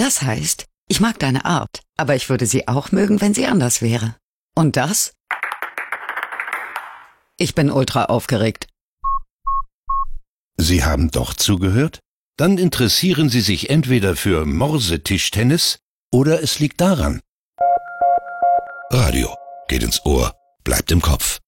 Das heißt, ich mag deine Art, aber ich würde sie auch mögen, wenn sie anders wäre. Und das? Ich bin ultra aufgeregt. Sie haben doch zugehört? Dann interessieren Sie sich entweder für Morsetischtennis oder es liegt daran. Radio geht ins Ohr, bleibt im Kopf.